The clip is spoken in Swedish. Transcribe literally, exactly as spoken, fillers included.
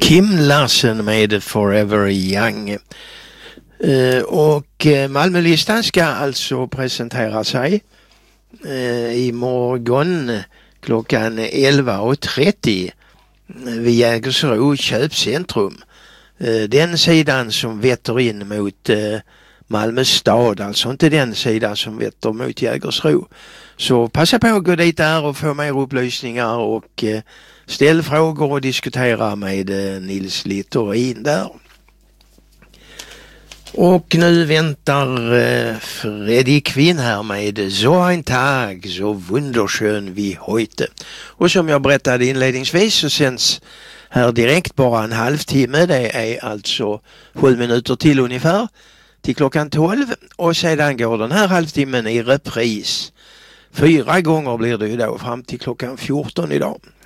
Kim Larsen med Forever Young. Uh, och uh, Malmölistan ska alltså presentera sig uh, imorgon klockan elva och trettio vid Jägersro köpcentrum. Uh, den sidan som vetter in mot uh, Malmö stad, alltså inte den sidan som vetter mot Jägersro. Så passa på att gå dit där och få mer upplysningar och uh, ställ frågor och diskutera med uh, Nils Littorin där. Och nu väntar uh, Freddy Quinn här med Så ein Tag, så wunderschön wie heute. Och som jag berättade inledningsvis så sänds här direkt bara en halvtimme. Det är alltså sju minuter till ungefär till klockan tolv. Och sedan går den här halvtimmen i repris. Fyra gånger blir det ju då fram till klockan fjorton idag.